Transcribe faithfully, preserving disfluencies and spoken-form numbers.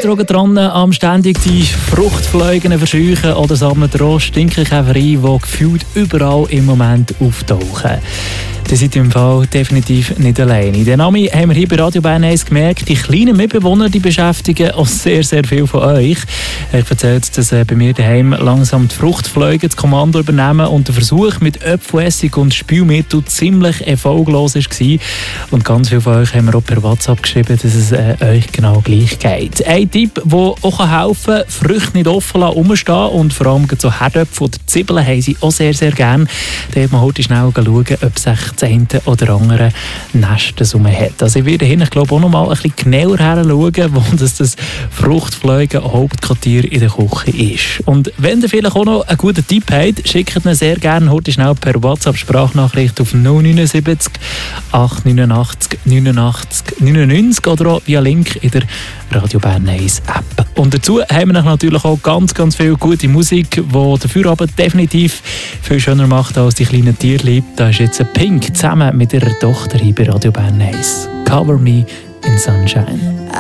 seid ihr dran am ständig die Fruchtfliegen verscheuchen oder sammelt ihr auch Stinkekäfer ein, die gefühlt überall im Moment auftauchen? Ihr seid im Fall definitiv nicht alleine. Den Namen haben wir hier bei Radio Bern eins gemerkt. Die kleinen Mitbewohner die beschäftigen auch sehr, sehr viel von euch. Er erzählt, dass bei mir daheim langsam die Fruchtfliegen das Kommando übernehmen und der Versuch mit Apfelessig und Spülmittel ziemlich erfolglos war. Und ganz viele von euch haben mir auch per WhatsApp geschrieben, dass es äh, euch genau gleich geht. Ein Tipp, der auch helfen kann, Früchte nicht offen lassen, rumstehen und vor allem so Herdöpfel oder Zwiebeln haben sie auch sehr, sehr gerne. Da hat man heute schnell schauen, ob sich das eine oder andere Nest rum hat. Also ich werde hier, ich glaube, auch noch mal ein bisschen genauer hinschauen, wo das, das Fruchtfliegen-Hauptquartier in der Küche ist. Und wenn ihr vielleicht auch noch einen guten Tipp habt, schickt mir sehr gerne heute schnell per WhatsApp-Sprachnachricht auf null neunundsiebzig achthundertneunundachtzig neunundachtzig neunundneunzig oder auch via Link in der Radio Bern eins App. Und dazu haben wir natürlich auch ganz, ganz viel gute Musik, die dafür aber definitiv viel schöner macht als die kleinen Tierchen. Da ist jetzt ein Pink zusammen mit ihrer Tochter hier bei Radio Bern eins. Cover Me in Sunshine.